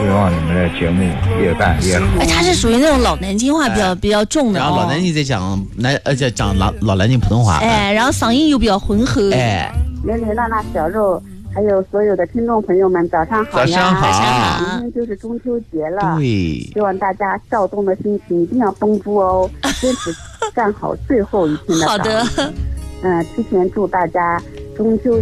希望你们的节目越办越好。 哎，他是属于那种老南京话比较重的， 然后老南京在讲讲老南京普通话， 哎，然后嗓音又比较浑厚， 哎， 连连辣辣小肉，还有所有的听众朋友们，早上好呀！ 早上好！ 明天就是中秋节了， 对， 希望大家躁动的心情一定要绷住哦，坚持干好最后一天的岗。 好的， 提前祝大家中秋